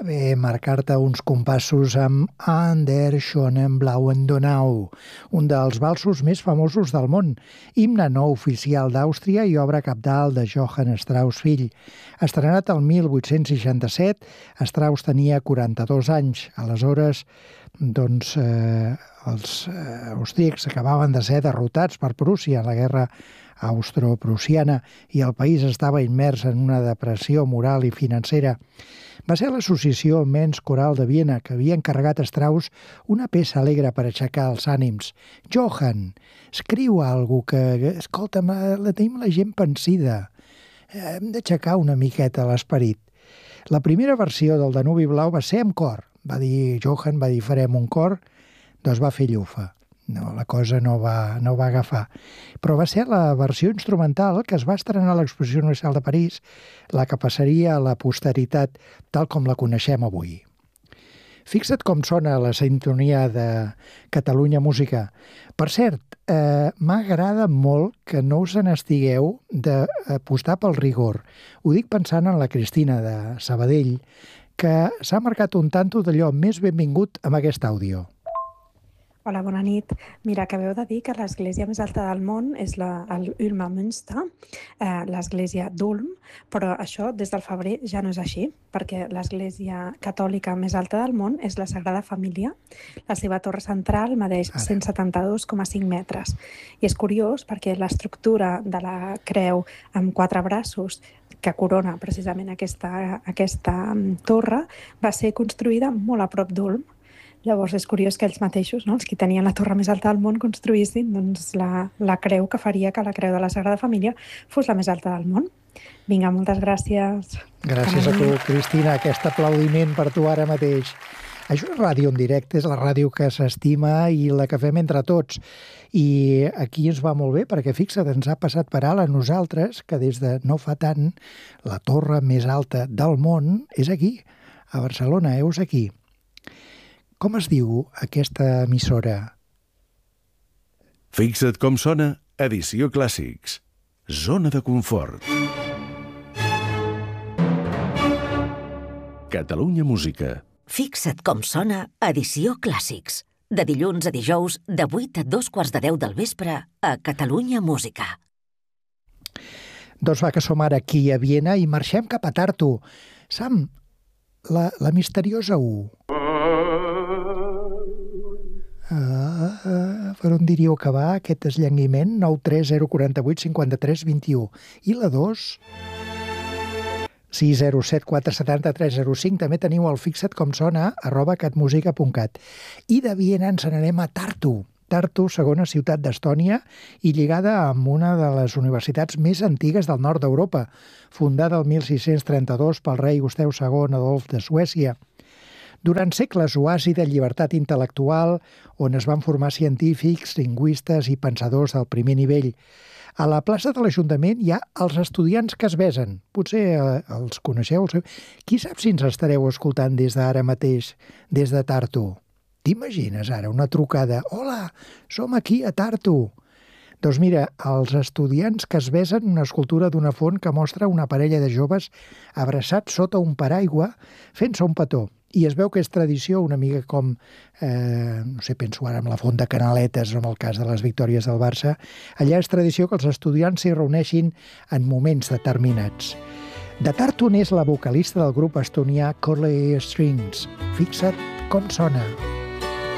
bé marcar-te uns compassos amb An der schönen blauen Donau, un dels valsos més famosos del món, himne no oficial d'Àustria i obra cabdal de Johann Strauss fill. Estrenat el 1867, Strauss tenia 42 anys. Aleshores, els austríacs acabaven de ser derrotats per Prússia en la guerra austro-prussiana i el país estava immers en una depressió moral i financera. Va ser l'associació Men's Coral de Viena que havia encarregat a Strauss una peça alegre per aixecar els ànims. Johann, escriu alguna que, escolta'm, tenim la gent pensida. Hem d'aixecar una miqueta l'esperit. La primera versió del Danubi Blau va ser amb cor. Va dir Johann, farem un cor, doncs va fer llufa. No, la cosa no va agafar. Però va ser la versió instrumental que es va estrenar a l'Exposició Universal de París, la que passaria a la posteritat tal com la coneixem avui. Fixa't com sona la sintonia de Catalunya Música. Per cert, m'agrada molt que no us n'estigueu d'apostar pel rigor. Ho dic pensant en la Cristina de Sabadell, que s'ha marcat un tanto d'allò més benvingut amb aquest àudio. Hola, bona nit. Mira, acabeu de dir que l'església més alta del món és l'Ulmer Münster, l'església d'Ulm, però això des del febrer ja no és així, perquè l'església catòlica més alta del món és la Sagrada Família. La seva torre central medeix 172,5 metres. I és curiós perquè l'estructura de la creu amb 4 braços que corona precisament aquesta torre va ser construïda molt a prop d'Ulm. Llavors és curiós que ells mateixos, no, els que tenien la torre més alta del món, construïssin la creu que faria que la creu de la Sagrada Família fos la més alta del món. Vinga, moltes gràcies. Gràcies a tu, Cristina. Aquest aplaudiment per tu ara mateix. Això és ràdio en directe, és la ràdio que s'estima i la que fem entre tots. I aquí ens va molt bé perquè, fixa't, ens ha passat per alt a nosaltres que des de no fa tant la torre més alta del món és aquí, a Barcelona, heus aquí. Com es diu aquesta emissora? Fixa't com sona Edició Clàssics. Zona de confort. Catalunya Música. Fixa't com sona Edició Clàssics. De dilluns a dijous, de 8 a 2:15 del vespre, a Catalunya Música. Doncs va, que som ara aquí a Viena i marxem cap a Tartu. Sam, la misteriosa U. Per on diríeu que va aquest esllenguiment? 93048 53 21. I la 2? 607 470 305. També teniu el fixa't com sona @catmusica.cat. I de Viena ens n'anem a Tartu. Tartu, segona ciutat d'Estònia i lligada amb una de les universitats més antigues del nord d'Europa, fundada el 1632 pel rei Gustau II Adolf de Suècia. Durant segles, oasi de llibertat intel·lectual, on es van formar científics, lingüistes i pensadors del primer nivell. A la plaça de l'Ajuntament hi ha els estudiants que es besen. Potser els coneixeu. Qui sap si ens estareu escoltant des d'ara mateix, des de Tartu? T'imagines ara una trucada? Hola, som aquí a Tartu. Doncs mira, els estudiants que es besen, una escultura d'una font que mostra una parella de joves abraçats sota un paraigua fent-se un petó. I es veu que és tradició una mica com, no sé, penso ara en la font de Canaletes, en el cas de les victòries del Barça. Allà és tradició que els estudiants s'hi reuneixin en moments determinats. De Tartu n'és la vocalista del grup estonià Corley Strings. Fixa't com sona.